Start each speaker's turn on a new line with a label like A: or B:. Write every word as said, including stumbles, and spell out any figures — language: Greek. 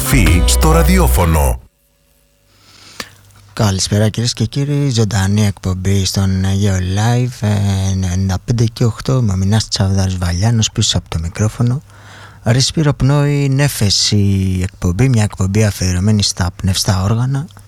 A: Επιστροφή στο ραδιόφωνο.
B: Καλησπέρα κυρίες και κύριοι, ζωντανή εκπομπή στον Αιγαίο Live ενενήντα πέντε και οκτώ με Μινάς Τσαβδάρης Βαλιάνος πίσω από το μικρόφωνο. Ρεσπίρο Πνόη Νέφεση εκπομπή, μια εκπομπή αφιερωμένη στα πνευστά όργανα.